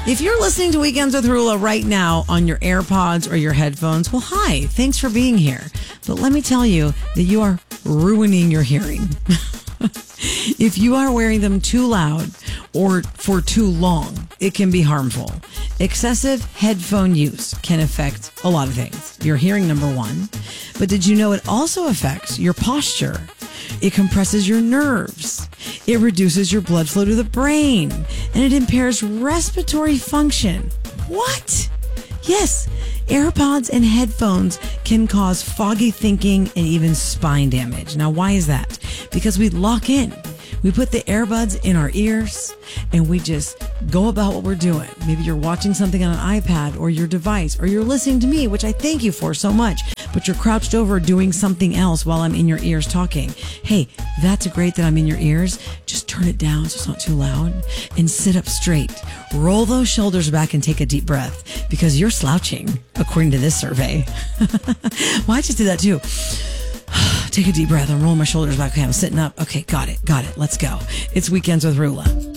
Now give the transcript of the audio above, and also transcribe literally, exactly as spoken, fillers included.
If you're listening to Weekends with Rula right now on your AirPods or your headphones, well, hi, thanks for being here. But let me tell you that you are ruining your hearing. If you are wearing them too loud or for too long, it can be harmful. Excessive headphone use can affect a lot of things. Your hearing, number one. But did you know it also affects your posture? It compresses your nerves. It reduces your blood flow to the brain. And it impairs respiratory function. What? Yes, AirPods and headphones can cause foggy thinking and even spine damage. Now, why is that? Because we lock in. We put the earbuds in our ears and we just go about what we're doing. Maybe you're watching something on an iPad or your device, or you're listening to me, which I thank you for so much, but you're crouched over doing something else while I'm in your ears talking. Hey, that's great that I'm in your ears. Just turn it down so it's not too loud and sit up straight. Roll those shoulders back and take a deep breath because you're slouching, according to this survey. Well, I just did that too. Take a deep breath. I'm rolling my shoulders back. Okay, I'm sitting up. Okay, got it. Got it. Let's go. It's Weekends with Rula.